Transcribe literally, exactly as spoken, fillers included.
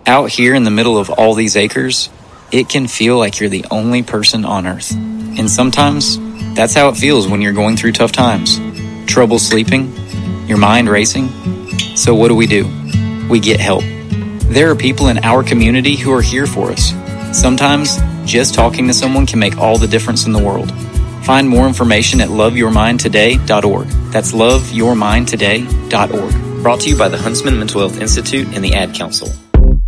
Out here in the middle of all these acres, it can feel like you're the only person on earth. And sometimes, that's how it feels when you're going through tough times. Trouble sleeping, your mind racing. So what do we do? We get help. There are people in our community who are here for us. Sometimes, just talking to someone can make all the difference in the world. Find more information at love your mind today dot org. That's love your mind today dot org. Brought to you by the Huntsman Mental Health Institute and the Ad Council.